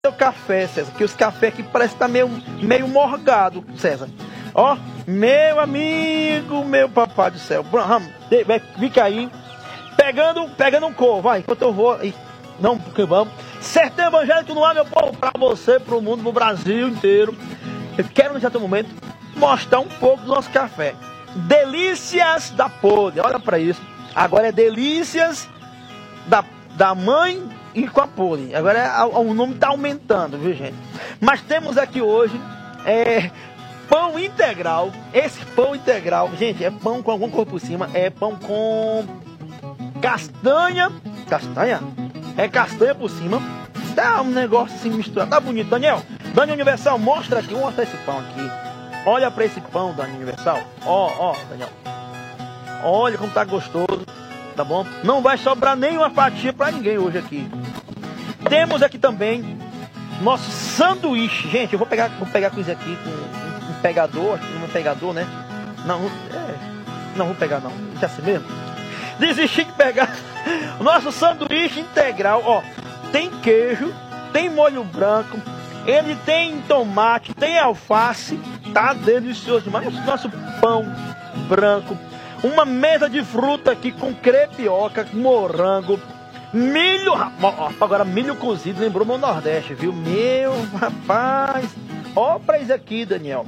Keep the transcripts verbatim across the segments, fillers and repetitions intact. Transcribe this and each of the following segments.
o café, César, que os cafés aqui parecem estar meio, meio morgado, César. Ó, meu amigo, meu papai do céu. Vamos, fica aí. Pegando, pegando um cor, vai, enquanto eu vou. Não, porque vamos. Sertão Evangélico no ar, meu povo, pra você, pro mundo, pro Brasil inteiro. Eu quero, nesse momento, mostrar um pouco do nosso café. Delícias da Podre, olha pra isso. Agora é Delícias da, da Mãe e com a Podre. Agora é, o nome tá aumentando, viu, gente? Mas temos aqui hoje é, pão integral. Esse pão integral, gente, é pão com alguma cor por cima. É pão com castanha. Castanha? É castanha por cima. Tá um negócio assim misturado. Tá bonito, Daniel. Daniel Universal, mostra aqui. Mostra esse pão aqui. Olha pra esse pão, Daniel Universal. Ó, ó, Daniel. Olha como tá gostoso. Tá bom? Não vai sobrar nenhuma fatia pra ninguém hoje aqui. Temos aqui também nosso sanduíche. Gente, eu vou pegar, vou pegar com isso aqui, com um, um pegador. Um pegador, né? Não, é, não vou pegar não. Deixa assim mesmo. Desisti de pegar o nosso sanduíche integral. Ó, tem queijo, tem molho branco, ele tem tomate, tem alface. Tá delicioso demais. Nosso pão branco. Uma mesa de fruta aqui com crepioca, morango, milho. Agora, milho cozido lembrou meu Nordeste, viu? Meu rapaz. Olha pra isso aqui, Daniel.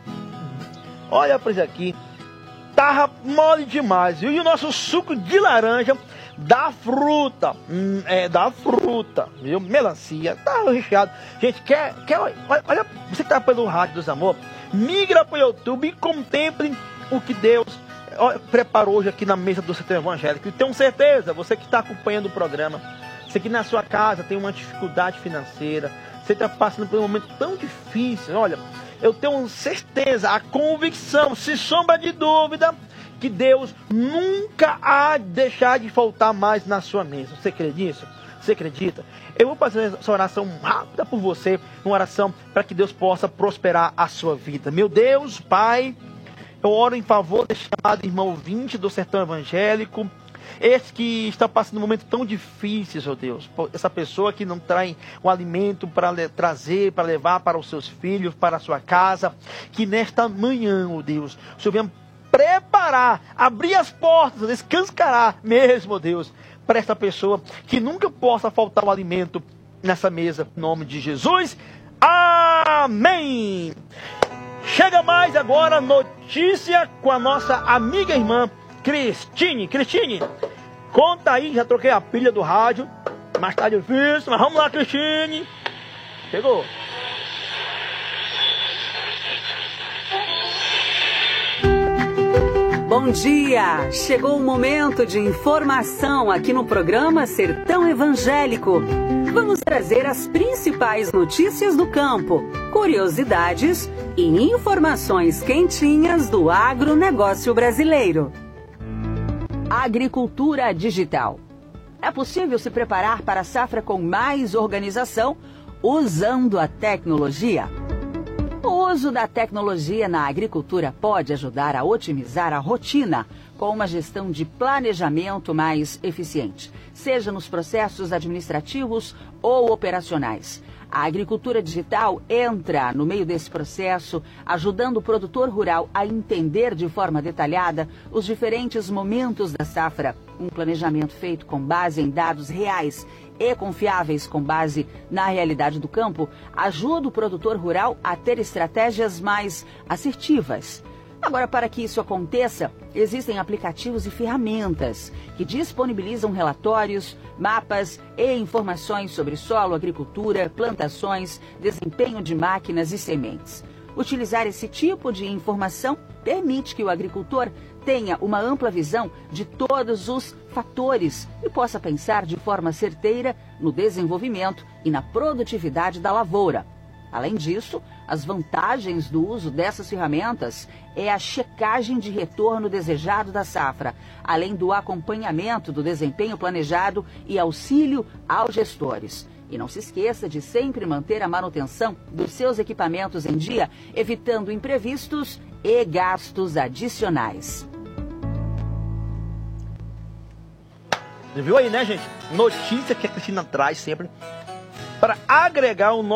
Olha pra isso aqui. Tava mole demais, viu? E o nosso suco de laranja da fruta. Hum, é, da fruta, viu? Melancia. Tá recheado. Gente, quer. quer olha, olha, você que tá pelo rádio dos amor. Migra para o YouTube e contemple o que Deus preparou hoje aqui na mesa do Sertão Evangélico. E tenho certeza, você que está acompanhando o programa, você que na sua casa tem uma dificuldade financeira, você está passando por um momento tão difícil, olha, eu tenho certeza, a convicção, se sombra de dúvida, que Deus nunca há de deixar de faltar mais na sua mesa. Você crê nisso? Você acredita? Eu vou fazer essa oração rápida por você, uma oração para que Deus possa prosperar a sua vida. Meu Deus, Pai, eu oro em favor deste chamado irmão ouvinte do Sertão Evangélico, esse que está passando um momento tão difícil, meu Deus. Essa pessoa que não traz o alimento para trazer, para levar para os seus filhos, para a sua casa, que nesta manhã, oh Deus, o Senhor venha preparar, abrir as portas, escancarar mesmo, Deus, para esta pessoa, que nunca possa faltar o alimento nessa mesa, em nome de Jesus, amém. Chega mais agora notícia com a nossa amiga e irmã Cristine. Cristine, conta aí, já troquei a pilha do rádio, mas tá difícil, mas vamos lá, Cristine. Chegou. Bom dia! Chegou o momento de informação aqui no programa Sertão Evangélico. Vamos trazer as principais notícias do campo, curiosidades e informações quentinhas do agronegócio brasileiro. Agricultura digital. É possível se preparar para a safra com mais organização usando a tecnologia? O uso da tecnologia na agricultura pode ajudar a otimizar a rotina com uma gestão de planejamento mais eficiente, seja nos processos administrativos ou operacionais. A agricultura digital entra no meio desse processo, ajudando o produtor rural a entender de forma detalhada os diferentes momentos da safra. Um planejamento feito com base em dados reais e confiáveis com base na realidade do campo ajuda o produtor rural a ter estratégias mais assertivas. Agora, para que isso aconteça, existem aplicativos e ferramentas que disponibilizam relatórios, mapas e informações sobre solo, agricultura, plantações, desempenho de máquinas e sementes. Utilizar esse tipo de informação permite que o agricultor tenha uma ampla visão de todos os fatores e possa pensar de forma certeira no desenvolvimento e na produtividade da lavoura. Além disso, as vantagens do uso dessas ferramentas é a checagem de retorno desejado da safra, além do acompanhamento do desempenho planejado e auxílio aos gestores. E não se esqueça de sempre manter a manutenção dos seus equipamentos em dia, evitando imprevistos e gastos adicionais. Você viu aí, né, gente? Notícia que a Cristina traz sempre para agregar o